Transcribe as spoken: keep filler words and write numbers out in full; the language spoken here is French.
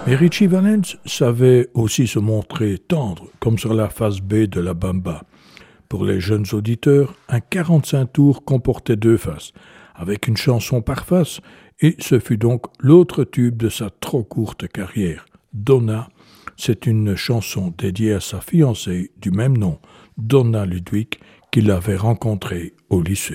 Mais Richie Valens savait aussi se montrer tendre, comme sur la face B de La Bamba. Pour les jeunes auditeurs, un quarante-cinq tours comportait deux faces, avec une chanson par face, et ce fut donc l'autre tube de sa trop courte carrière. Donna, c'est une chanson dédiée à sa fiancée du même nom, Donna Ludwig, qu'il avait rencontrée au lycée.